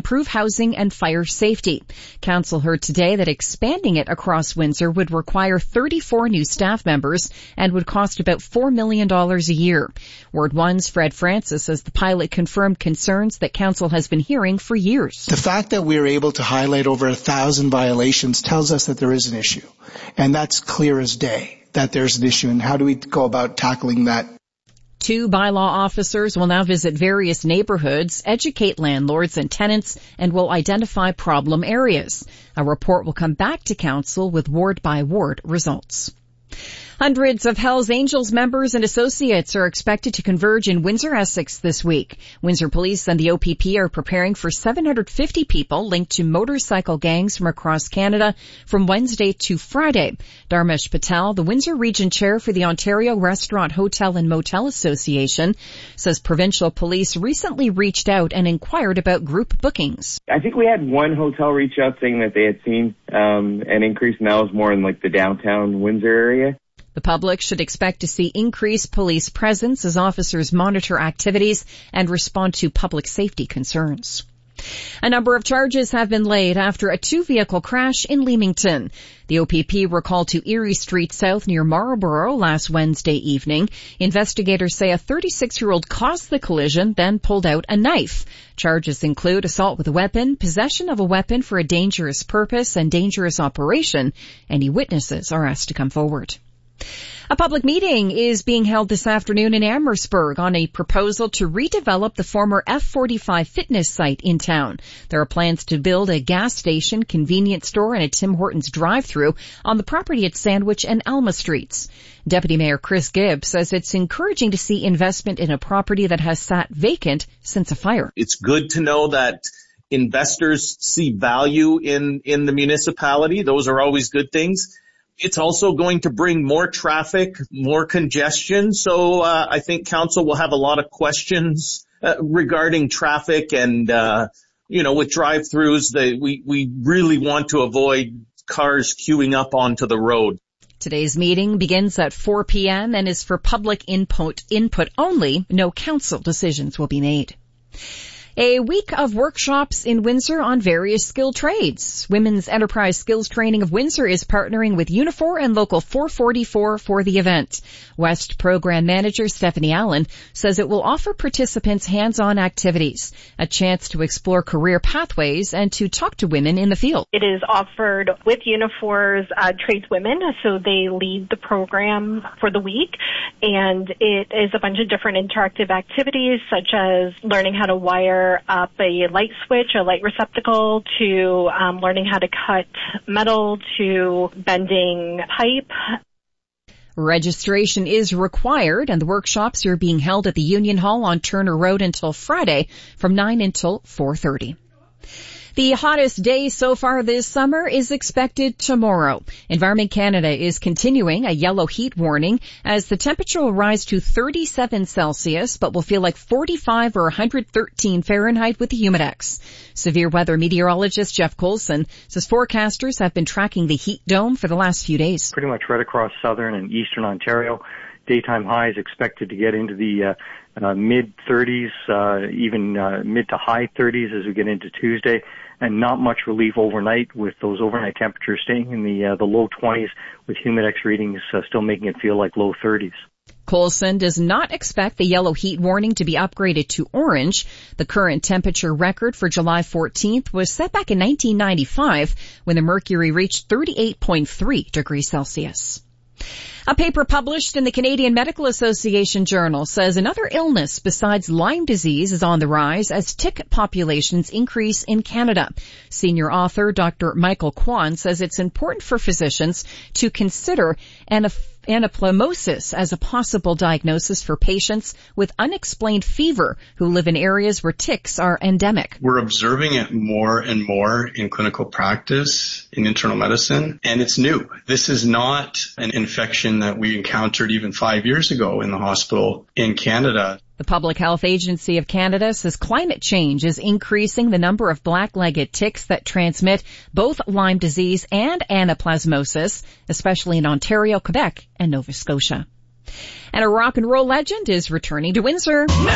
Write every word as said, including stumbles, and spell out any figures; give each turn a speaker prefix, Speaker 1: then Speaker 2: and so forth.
Speaker 1: improve housing and fire safety. Council heard today that expanding it across Windsor would require thirty-four new staff members and would cost about four million dollars a year. Ward one's Fred Francis says the pilot confirmed concerns that Council has been hearing for years.
Speaker 2: The fact that we are able to highlight over a thousand violations tells us that there is an issue. And that's clear as day that there's an issue. And how do we go about tackling that?
Speaker 1: Two bylaw officers will now visit various neighborhoods, educate landlords and tenants, and will identify problem areas. A report will come back to Council with ward-by-ward results. Hundreds of Hells Angels members and associates are expected to converge in Windsor, Essex this week. Windsor Police and the O P P are preparing for seven hundred fifty people linked to motorcycle gangs from across Canada from Wednesday to Friday. Dharmesh Patel, the Windsor Region Chair for the Ontario Restaurant, Hotel and Motel Association, says provincial police recently reached out and inquired about group bookings.
Speaker 3: I think we had one hotel reach out saying that they had seen um, an increase, and that was more in like the downtown Windsor area.
Speaker 1: The public should expect to see increased police presence as officers monitor activities and respond to public safety concerns. A number of charges have been laid after a two-vehicle crash in Leamington. The O P P were called to Erie Street South near Marlborough last Wednesday evening. Investigators say a thirty-six-year-old caused the collision, then pulled out a knife. Charges include assault with a weapon, possession of a weapon for a dangerous purpose, and dangerous operation. Any witnesses are asked to come forward. A public meeting is being held this afternoon in Amherstburg on a proposal to redevelop the former F forty-five fitness site in town. There are plans to build a gas station, convenience store, and a Tim Hortons drive-through on the property at Sandwich and Alma Streets. Deputy Mayor Chris Gibbs says it's encouraging to see investment in a property that has sat vacant since a fire.
Speaker 4: It's good to know that investors see value in, in the municipality. Those are always good things. It's also going to bring more traffic, more congestion. So uh, I think council will have a lot of questions uh, regarding traffic and, uh, you know, with drive-throughs, they, we, we really want to avoid cars queuing up onto the road.
Speaker 1: Today's meeting begins at four p.m. and is for public input, input only. No council decisions will be made. A week of workshops in Windsor on various skilled trades. Women's Enterprise Skills Training of Windsor is partnering with Unifor and Local four forty-four for the event. West Program Manager Stephanie Allen says it will offer participants hands-on activities, a chance to explore career pathways and to talk to women in the field.
Speaker 5: It is offered with Unifor's uh, tradeswomen, so they lead the program for the week, and it is a bunch of different interactive activities such as learning how to wire up a light switch, a light receptacle, to um, learning how to cut metal, to bending pipe.
Speaker 1: Registration is required, and the workshops are being held at the Union Hall on Turner Road until Friday from nine until four thirty. The hottest day so far this summer is expected tomorrow. Environment Canada is continuing a yellow heat warning as the temperature will rise to thirty-seven Celsius, but will feel like forty-five or one hundred thirteen Fahrenheit with the Humidex. Severe weather meteorologist Jeff Coulson says forecasters have been tracking the heat dome for the last few days.
Speaker 6: Pretty much right across southern and eastern Ontario. Daytime highs expected to get into the uh, uh, mid thirties, uh, even uh, mid to high thirties as we get into Tuesday, and not much relief overnight with those overnight temperatures staying in the uh, the low twenties with Humidex readings uh, still making it feel like low thirties.
Speaker 1: Coulson does not expect the yellow heat warning to be upgraded to orange. The current temperature record for July fourteenth was set back in nineteen ninety-five when the mercury reached thirty-eight point three degrees Celsius. A paper published in the Canadian Medical Association Journal says another illness besides Lyme disease is on the rise as tick populations increase in Canada. Senior author Doctor Michael Kwan says it's important for physicians to consider anaph- anaplasmosis as a possible diagnosis for patients with unexplained fever who live in areas where ticks are endemic.
Speaker 7: We're observing it more and more in clinical practice in internal medicine, and it's new. This is not an infection that we encountered even five years ago in the hospital in Canada.
Speaker 1: The Public Health Agency of Canada says climate change is increasing the number of black-legged ticks that transmit both Lyme disease and anaplasmosis, especially in Ontario, Quebec, and Nova Scotia. And a rock and roll legend is returning to Windsor.